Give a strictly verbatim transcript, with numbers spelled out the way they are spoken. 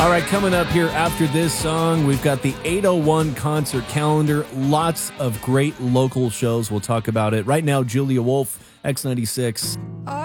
All right, coming up here after this song, we've got the eight oh one concert calendar. Lots of great local shows. We'll talk about it. Right now, Julia Wolf, X ninety-six.